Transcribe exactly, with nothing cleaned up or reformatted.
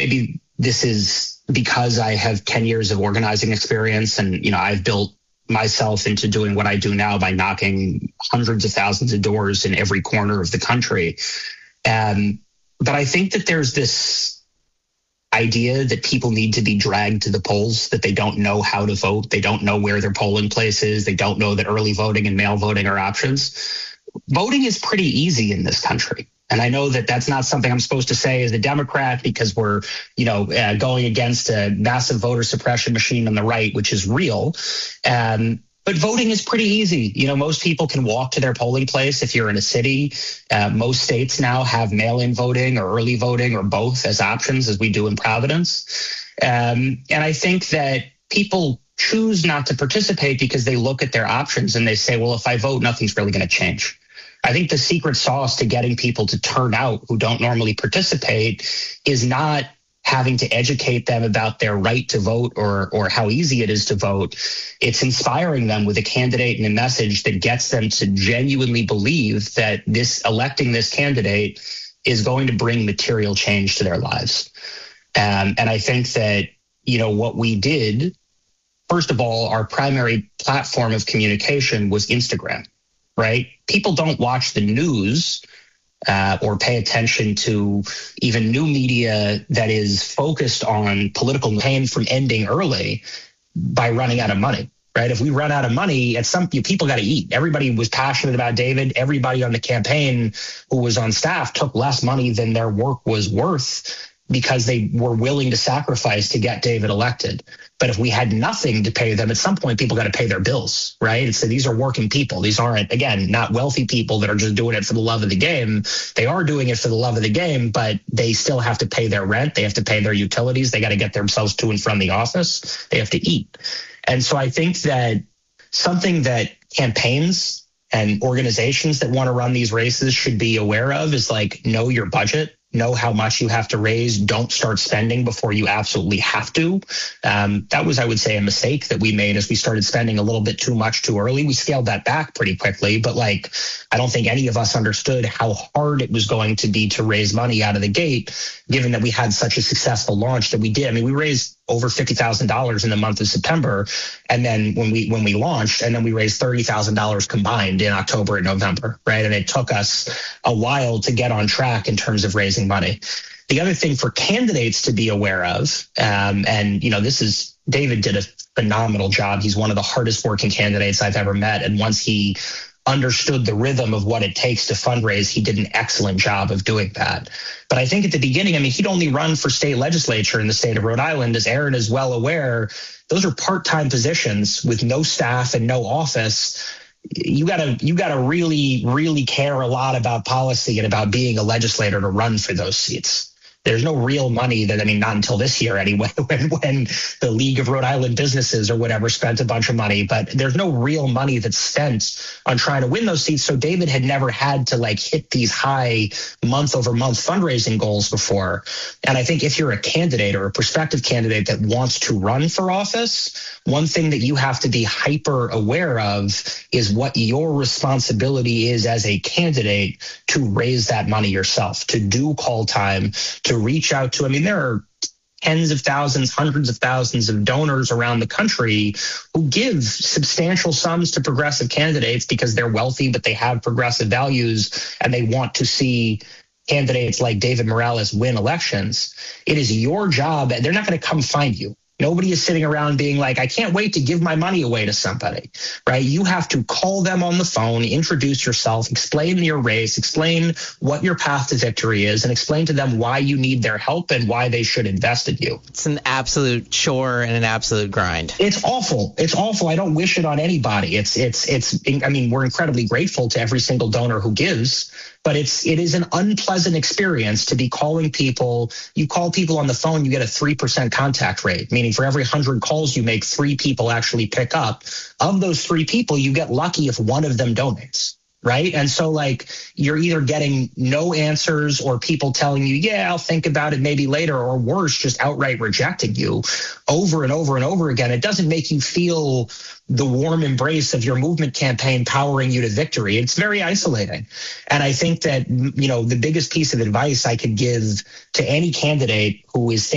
maybe this is because I have ten years of organizing experience, and, you know, I've built myself into doing what I do now by knocking hundreds of thousands of doors in every corner of the country. Um, but I think that there's this idea that people need to be dragged to the polls, that they don't know how to vote. They don't know where their polling place is. They don't know that early voting and mail voting are options. Voting is pretty easy in this country. And I know that that's not something I'm supposed to say as a Democrat, because we're, you know, uh, going against a massive voter suppression machine on the right, which is real. Um, but voting is pretty easy. You know, most people can walk to their polling place if you're in a city. Uh, most states now have mail-in voting or early voting or both as options, as we do in Providence. Um, and I think that people choose not to participate because they look at their options and they say, well, if I vote, nothing's really going to change. I think the secret sauce to getting people to turn out who don't normally participate is not having to educate them about their right to vote or or how easy it is to vote. It's inspiring them with a candidate and a message that gets them to genuinely believe that this electing this candidate is going to bring material change to their lives. Um, and I think that, you know, what we did, first of all, our primary platform of communication was Instagram. Right? People don't watch the news uh, or pay attention to even new media that is focused on political pain from ending early by running out of money. Right? If we run out of money, at some people got to eat. Everybody was passionate about David. Everybody on the campaign who was on staff took less money than their work was worth because they were willing to sacrifice to get David elected. But if we had nothing to pay them, at some point, people got to pay their bills, right? So these are working people. These aren't, again, not wealthy people that are just doing it for the love of the game. They are doing it for the love of the game, but they still have to pay their rent. They have to pay their utilities. They got to get themselves to and from the office. They have to eat. And so I think that something that campaigns and organizations that want to run these races should be aware of is like, know your budget. Know how much you have to raise. Don't start spending before you absolutely have to. Um, that was, I would say, a mistake that we made as we started spending a little bit too much too early. We scaled that back pretty quickly, but like, I don't think any of us understood how hard it was going to be to raise money out of the gate, given that we had such a successful launch that we did. I mean, we raised over fifty thousand dollars in the month of September. And then when we when we launched, and then we raised thirty thousand dollars combined in October and November, right? And it took us a while to get on track in terms of raising money. The other thing for candidates to be aware of, um, and, you know, this is, David did a phenomenal job. He's one of the hardest working candidates I've ever met. And once he understood the rhythm of what it takes to fundraise, he did an excellent job of doing that. But I think at the beginning, I mean, he'd only run for state legislature in the state of Rhode Island. As Aaron is well aware, those are part-time positions with no staff and no office. You gotta, you gotta really, really care a lot about policy and about being a legislator to run for those seats. There's no real money that, I mean, not until this year anyway, when, when the League of Rhode Island Businesses or whatever spent a bunch of money, but there's no real money that's spent on trying to win those seats. So David had never had to like hit these high month over month fundraising goals before. And I think if you're a candidate or a prospective candidate that wants to run for office, one thing that you have to be hyper aware of is what your responsibility is as a candidate to raise that money yourself, to do call time, to reach out to, I mean, there are tens of thousands, hundreds of thousands of donors around the country who give substantial sums to progressive candidates because they're wealthy, but they have progressive values and they want to see candidates like David Morales win elections. It is your job. They're not going to come find you. Nobody is sitting around being like, I can't wait to give my money away to somebody, right? You have to call them on the phone, introduce yourself, explain your race, explain what your path to victory is, and explain to them why you need their help and why they should invest in you. It's an absolute chore and an absolute grind. It's awful. It's awful. I don't wish it on anybody. It's, it's, it's, I mean, we're incredibly grateful to every single donor who gives, but it's, it is an unpleasant experience to be calling people. You call people on the phone, you get a three percent contact rate, meaning for every one hundred calls you make, three people actually pick up. Of those three people, you get lucky if one of them donates, right? And so like you're either getting no answers or people telling you, yeah, I'll think about it maybe later, or worse, just outright rejecting you over and over and over again. It doesn't make you feel the warm embrace of your movement campaign powering you to victory. It's very isolating. And I think that, you know, the biggest piece of advice I could give to any candidate who is thinking